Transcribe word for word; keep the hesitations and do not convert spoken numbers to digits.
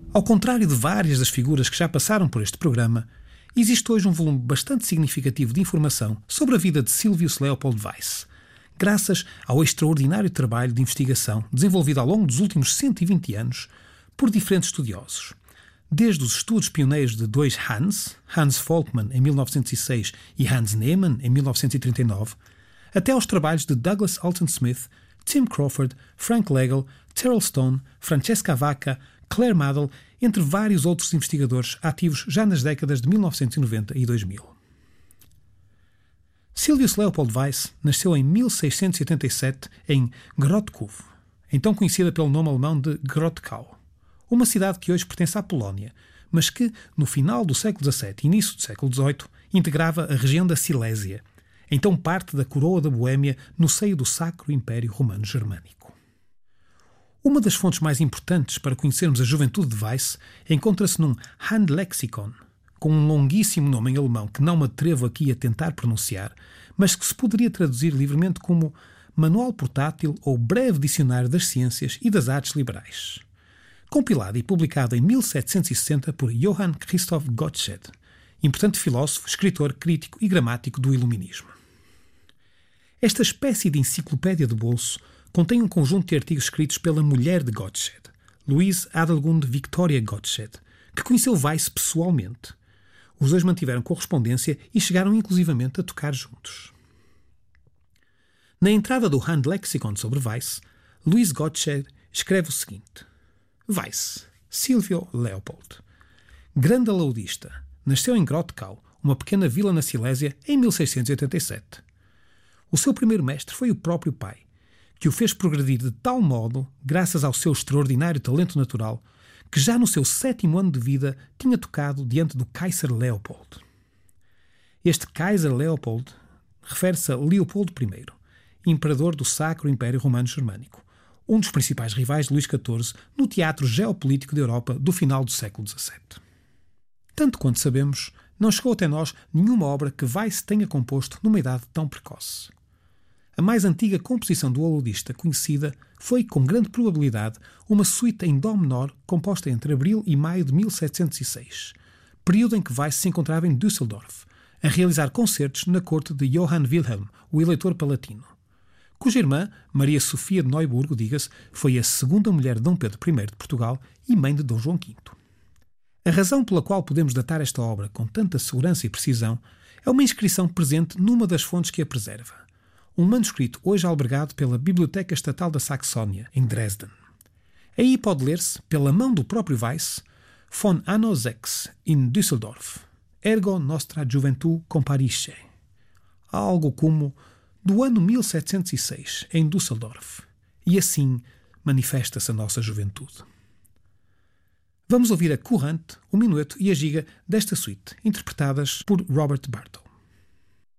Ao contrário de várias das figuras que já passaram por este programa, existe hoje um volume bastante significativo de informação sobre a vida de Silvius Leopold Weiss, graças ao extraordinário trabalho de investigação desenvolvido ao longo dos últimos cento e vinte anos por diferentes estudiosos, desde os estudos pioneiros de dois Hans, Hans Volkmann em mil novecentos e seis e Hans Niemann em mil novecentos e trinta e nove, até aos trabalhos de Douglas Alton Smith, Tim Crawford, Frank Legel, Terrell Stone, Francesca Vacca, Claire Maddel, entre vários outros investigadores ativos já nas décadas de mil novecentos e noventa e dois mil. Silvius Leopold Weiss nasceu em mil seiscentos e oitenta e sete em Grotkov, então conhecida pelo nome alemão de Grotkau, uma cidade que hoje pertence à Polónia, mas que, no final do século dezassete e início do século dezoito, integrava a região da Silésia, então parte da coroa da Boêmia no seio do Sacro Império Romano Germânico. Uma das fontes mais importantes para conhecermos a juventude de Weiss encontra-se num Handlexikon, com um longuíssimo nome em alemão que não me atrevo aqui a tentar pronunciar, mas que se poderia traduzir livremente como Manual Portátil ou Breve Dicionário das Ciências e das Artes Liberais, compilado e publicado em mil setecentos e sessenta por Johann Christoph Gottsched, importante filósofo, escritor, crítico e gramático do Iluminismo. Esta espécie de enciclopédia de bolso contém um conjunto de artigos escritos pela mulher de Gottsched, Louise Adelgunde Victoria Gottsched, que conheceu Weiss pessoalmente. Os dois mantiveram correspondência e chegaram inclusivamente a tocar juntos. Na entrada do Handlexikon sobre Weiss, Louise Gottsched escreve o seguinte: Weiss, Silvio Leopold, grande alaudista, nasceu em Grotkau, uma pequena vila na Silésia, em mil seiscentos e oitenta e sete. O seu primeiro mestre foi o próprio pai, que o fez progredir de tal modo, graças ao seu extraordinário talento natural, que já no seu sétimo ano de vida tinha tocado diante do Kaiser Leopold. Este Kaiser Leopold refere-se a Leopoldo I, imperador do Sacro Império Romano Germânico, um dos principais rivais de Luís catorze no teatro geopolítico da Europa do final do século dezassete. Tanto quanto sabemos, não chegou até nós nenhuma obra que Weiss tenha composto numa idade tão precoce. A mais antiga composição do alaudista conhecida foi, com grande probabilidade, uma suíte em dó menor composta entre abril e maio de mil setecentos e seis, período em que Weiss se encontrava em Düsseldorf, a realizar concertos na corte de Johann Wilhelm, o eleitor palatino, cuja irmã, Maria Sofia de Neuburgo, diga-se, foi a segunda mulher de Dom Pedro I de Portugal e mãe de Dom João quinto. A razão pela qual podemos datar esta obra com tanta segurança e precisão é uma inscrição presente numa das fontes que a preserva, um manuscrito hoje albergado pela Biblioteca Estatal da Saxónia, em Dresden. Aí pode ler-se, pela mão do próprio Weiss, Von anno sechs in Düsseldorf, ergo nostra juventud comparisce. Algo como do ano mil setecentos e seis, em Düsseldorf, e assim manifesta-se a nossa juventude. Vamos ouvir a Courante, o Minueto e a Giga desta suíte, interpretadas por Robert Bartow.